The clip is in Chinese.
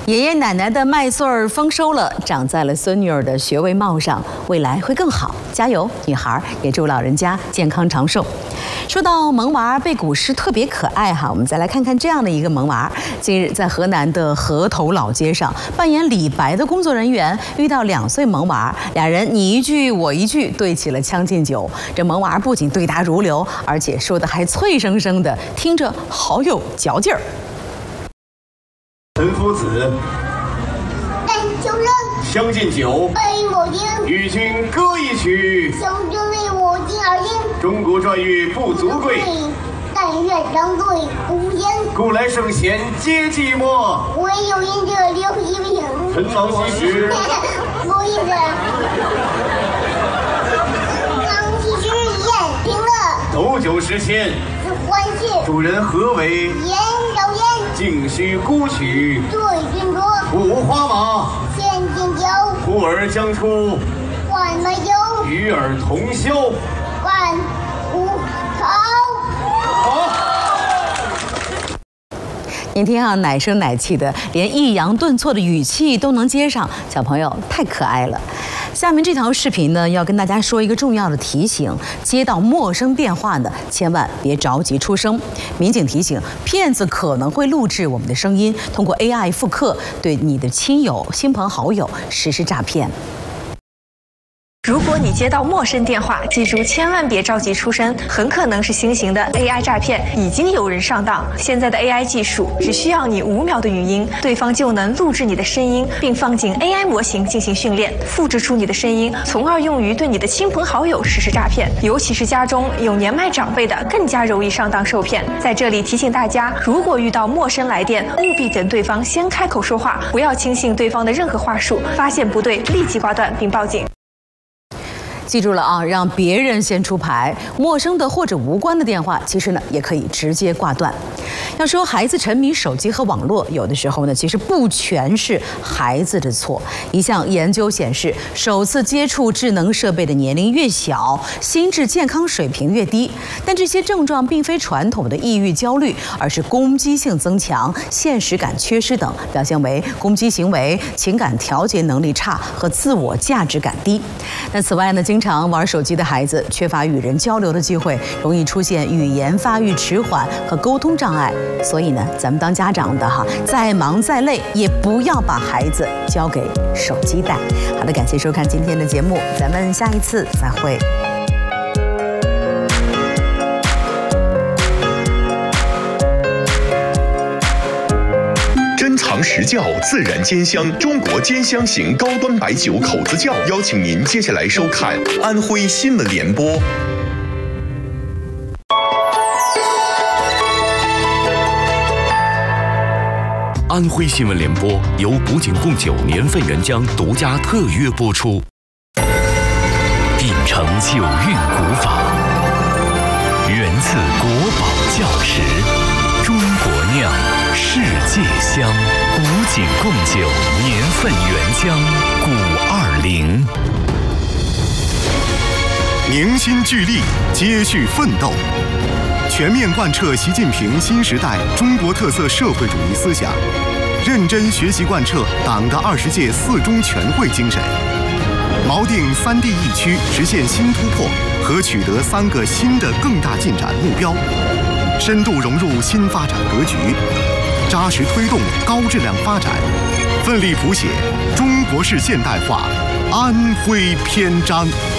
爷爷奶奶的麦穗儿丰收了，长在了孙女儿的学位帽上，未来会更好，加油！女孩也祝老人家健康长寿。说到萌娃被古诗特别可爱哈，我们再来看看这样的一个萌娃。近日在河南的河头老街上，扮演李白的工作人员遇到2岁萌娃，俩人你一句我一句，对起了《将进酒》。这萌娃不仅对答如流，而且说的还脆生生的，听着好有嚼劲儿。 岑夫子， 但求生， 将进酒， 爱我听， 与君歌一曲。 兄弟为我敬而听。 钟鼓馔乐不足贵， 但愿长醉无间。 古来圣贤皆寂寞， 唯有饮者留一命。 陈郎西施， 不意思。郎西施宴平乐， 斗酒十千， 自欢喜。 主人何为？ 言少焉， 径须沽取。 对君酌， 五花马， 千金酒。 呼儿将出， 换美酒， 与尔同销。 万古朝。 好。 您听啊，奶声奶气的，连抑扬顿挫的语气都能接上，小朋友太可爱了。下面这条视频呢，要跟大家说一个重要的提醒：接到陌生电话呢，千万别着急出声。民警提醒，骗子可能会录制我们的声音，通过 AI 复刻，对你的亲友、亲朋好友实施诈骗。 如果你接到陌生电话，记住千万别着急出声，很可能是新型的 AI 诈骗，已经有人上当。现在的 AI 技术只需要你5秒的语音，对方就能录制你的声音，并放进 AI 模型进行训练，复制出你的声音，从而用于对你的亲朋好友实施诈骗。尤其是家中有年迈长辈的，更加容易上当受骗。在这里提醒大家，如果遇到陌生来电，务必等对方先开口说话，不要轻信对方的任何话术，发现不对立即挂断并报警。 记住了啊，让别人先出牌，陌生的或者无关的电话，其实呢也可以直接挂断。要说孩子沉迷手机和网络，有的时候呢，其实不全是孩子的错。一项研究显示，首次接触智能设备的年龄越小，心智健康水平越低。但这些症状并非传统的抑郁、焦虑，而是攻击性增强、现实感缺失等，表现为攻击行为、情感调节能力差和自我价值感低。那此外呢，经常玩手机的孩子缺乏与人交流的机会，容易出现语言发育迟缓和沟通障碍。所以呢，咱们当家长的哈，再忙再累，也不要把孩子交给手机带。好的，感谢收看今天的节目，咱们下一次再会。 珍藏实窖，自然兼香，中国兼香型高端白酒口子窖。邀请您接下来收看安徽新闻联播。安徽新闻联播由古井贡酒年份原浆独家特约播出。秉承酒韵古法，源自国宝窖池，中国酿，世界香。古井贡酒年份原浆古20。凝心聚力，接续奋斗，全面贯彻习近平新时代中国特色社会主义思想，认真学习贯彻党的20届4中全会精神，锚定3地一区实现新突破和取得3个新的更大进展目标，深度融入新发展格局，扎实推动高质量发展，奋力谱写中国式现代化安徽篇章。